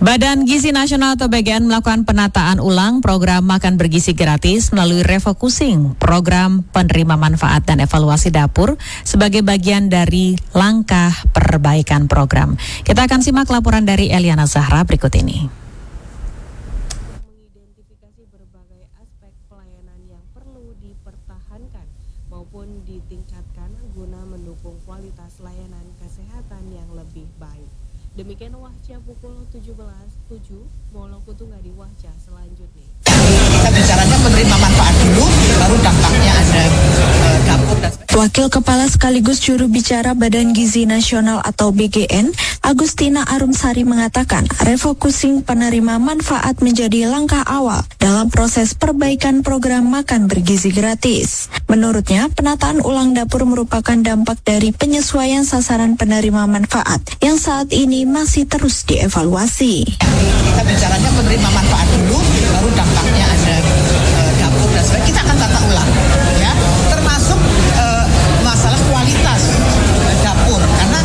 Badan Gizi Nasional atau BGN melakukan penataan ulang program makan bergizi gratis melalui refocusing program penerima manfaat dan evaluasi dapur sebagai bagian dari langkah perbaikan program. Kita akan simak laporan dari Eliana Zahra berikut ini. Mengidentifikasi berbagai aspek pelayanan yang perlu dipertahankan maupun ditingkatkan guna mendukung kualitas layanan kesehatan yang lebih baik. Demikian Wahca pukul 17.07, Moloku Tunggal di Wahca selanjutnya. Kita bicaranya penerima manfaat dulu, baru dampaknya ada dapur dan sebagainya. Wakil Kepala sekaligus juru bicara Badan Gizi Nasional atau BGN, Agustina Arumsari mengatakan refocusing penerima manfaat menjadi langkah awal dalam proses perbaikan program makan bergizi gratis. Menurutnya, penataan ulang dapur merupakan dampak dari penyesuaian sasaran penerima manfaat yang saat ini masih terus dievaluasi. Kita bicaranya penerima manfaat dulu, baru dampaknya ada dapur dan sebagainya. Kita akan tata ulang, ya, termasuk masalah kualitas dapur, karena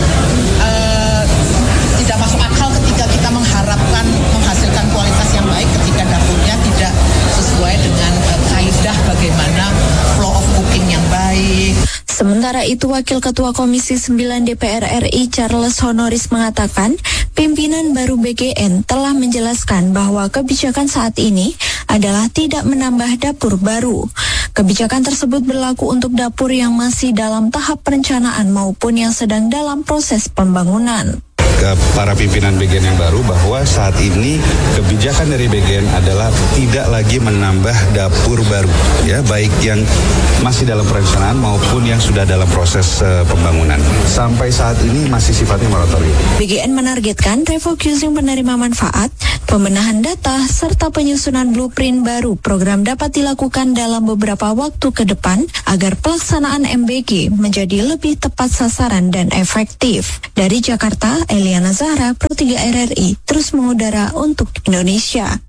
tidak masuk akal ketika kita mengharapkan menghasilkan kualitas yang baik ketika dapurnya tidak sesuai dengan kaidah bagaimana flow of cooking yang baik. Sementara itu, Wakil Ketua Komisi 9 DPR RI Charles Honoris mengatakan, pimpinan baru BGN telah menjelaskan bahwa kebijakan saat ini adalah tidak menambah dapur baru. Kebijakan tersebut berlaku untuk dapur yang masih dalam tahap perencanaan maupun yang sedang dalam proses pembangunan. Ke para pimpinan BGN yang baru bahwa saat ini kebijakan dari BGN adalah tidak lagi menambah dapur baru, ya, baik yang masih dalam perencanaan maupun yang sudah dalam proses pembangunan. Sampai saat ini masih sifatnya moratorium. BGN menargetkan refocusing penerima manfaat, pembenahan data, serta penyusunan blueprint baru program dapat dilakukan dalam beberapa waktu ke depan agar pelaksanaan MBG menjadi lebih tepat sasaran dan efektif. Dari Jakarta, Eliana Zahra, Pro 3 RRI, terus mengudara untuk Indonesia.